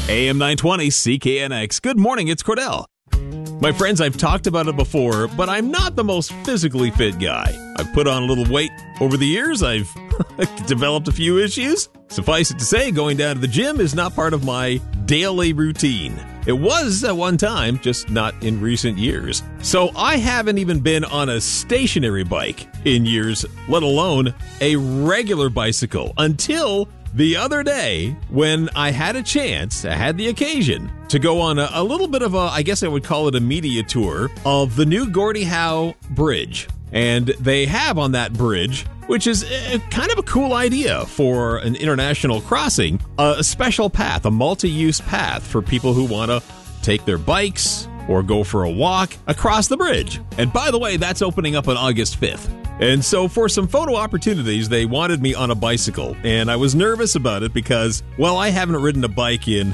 AM 920 CKNX. Good morning, it's Cordell. My friends, I've talked about it before, but I'm not the most physically fit guy. I've put on a little weight over the years. I've developed a few issues. Suffice it to say, going down to the gym is not part of my daily routine. It was at one time, just not in recent years. So I haven't even been on a stationary bike in years, let alone a regular bicycle, until the other day when I had a chance, I had the occasion to go on a little bit of a, I guess I would call it a media tour of the new Gordie Howe Bridge. And they have on that bridge, which is kind of a cool idea for an international crossing, a special path, a multi-use path for people who want to take their bikes or go for a walk across the bridge. And by the way, that's opening up on August 5th. And so for some photo opportunities, they wanted me on a bicycle. And I was nervous about it because, well, I haven't ridden a bike in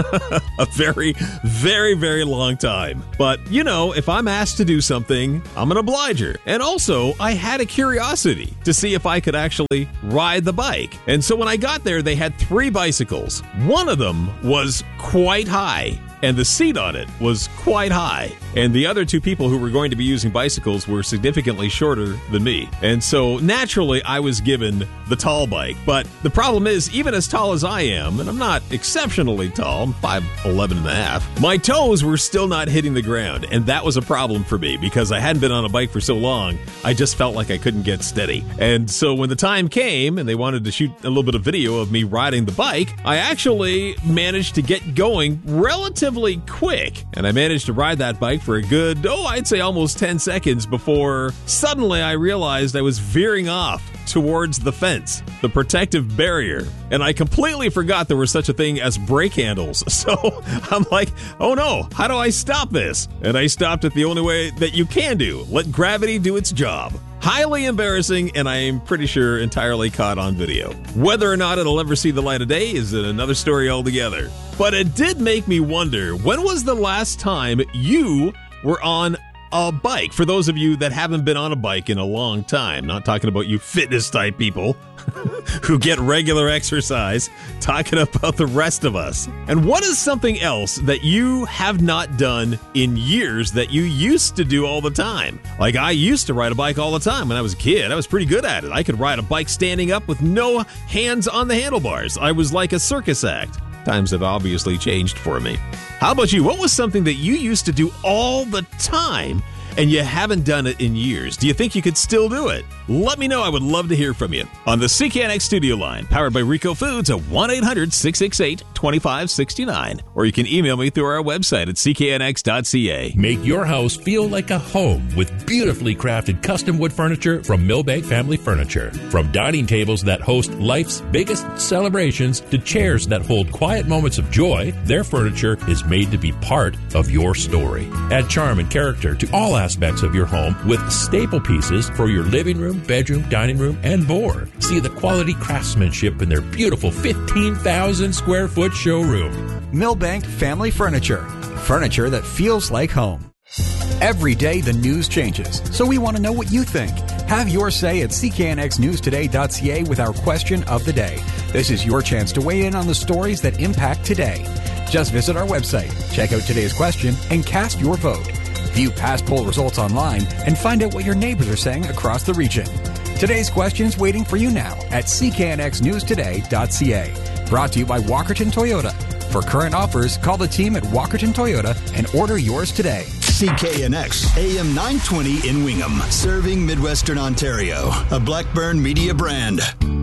a very, very, very long time. But, you know, if I'm asked to do something, I'm an obliger. And also, I had a curiosity to see if I could actually ride the bike. And so when I got there, they had 3 bicycles. One of them was quite high, and the seat on it was quite high. And the other 2 people who were going to be using bicycles were significantly shorter than me. And so naturally, I was given the tall bike. But the problem is, even as tall as I am, and I'm not exceptionally tall, I'm 5'11 and a half, my toes were still not hitting the ground. And that was a problem for me because I hadn't been on a bike for so long, I just felt like I couldn't get steady. And so when the time came and they wanted to shoot a little bit of video of me riding the bike, I actually managed to get going relatively quick. And I managed to ride that bike for a good, I'd say almost 10 seconds before suddenly I realized I was veering off towards the fence, the protective barrier, and I completely forgot there was such a thing as brake handles. So I'm like, oh no, how do I stop this? And I stopped it the only way that you can do. Let gravity do its job. Highly embarrassing, and I am pretty sure entirely caught on video. Whether or not it'll ever see the light of day is another story altogether. But it did make me wonder, when was the last time you were on a bike? For those of you that haven't been on a bike in a long time, not talking about you fitness type people who get regular exercise, talking about the rest of us. And what is something else that you have not done in years that you used to do all the time? Like I used to ride a bike all the time when I was a kid. I was pretty good at it. I could ride a bike standing up with no hands on the handlebars. I was like a circus act. Times have obviously changed for me. How about you? What was something that you used to do all the time and you haven't done it in years? Do you think you could still do it? Let me know. I would love to hear from you on the CKNX studio line, powered by Rico Foods at 1-800-668-2569. Or you can email me through our website at cknx.ca. Make your house feel like a home with beautifully crafted custom wood furniture from Milbank Family Furniture. From dining tables that host life's biggest celebrations to chairs that hold quiet moments of joy, their furniture is made to be part of your story. Add charm and character to all aspects of your home with staple pieces for your living room, bedroom, dining room, and more. See the quality craftsmanship in their beautiful 15,000 square foot showroom. Milbank Family Furniture. Furniture that feels like home. Every day the news changes, so we want to know what you think. Have your say at cknxnewstoday.ca with our question of the day. This is your chance to weigh in on the stories that impact today. Just visit our website, check out today's question, and cast your vote. View past poll results online and find out what your neighbors are saying across the region. Today's question is waiting for you now at cknxnewstoday.ca. Brought to you by Walkerton Toyota. For current offers, call the team at Walkerton Toyota and order yours today. CKNX AM 920 in Wingham, serving Midwestern Ontario, a Blackburn Media brand.